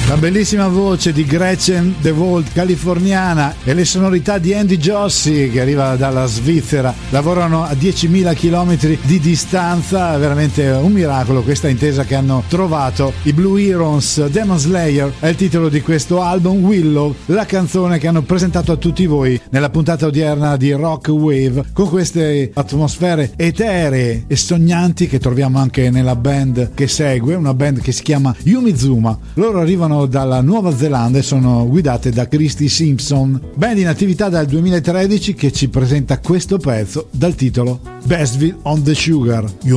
La bellissima voce di Gretchen De Volt, californiana, e le sonorità di Andy Jossi, che arriva dalla Svizzera. Lavorano a 10.000 km di distanza, veramente un miracolo questa intesa che hanno trovato. I Blue Herons, Demon Slayer è il titolo di questo album, Willow, la canzone che hanno presentato a tutti voi nella puntata odierna di Rock Wave, con queste atmosfere eteree e sognanti che troviamo anche nella band che segue, una band che si chiama Yumizuma. Loro arrivano dalla Nuova Zelanda e sono guidate da Christy Simpson, band in attività dal 2013 che ci presenta questo pezzo dal titolo Bestville on the Sugar.